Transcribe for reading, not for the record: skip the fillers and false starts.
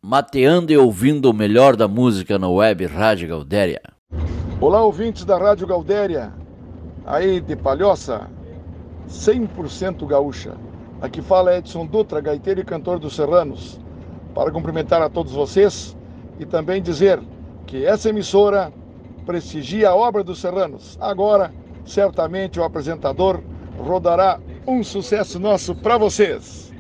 mateando e ouvindo o melhor da música na web Rádio Gaudéria. Olá, ouvintes da Rádio Gaudéria, aí de Palhoça, 100% gaúcha. Aqui fala Edson Dutra, gaiteiro e cantor dos Serranos, para cumprimentar a todos vocês e também dizer que essa emissora prestigia a obra dos Serranos. Agora, certamente o apresentador rodará um sucesso nosso para vocês.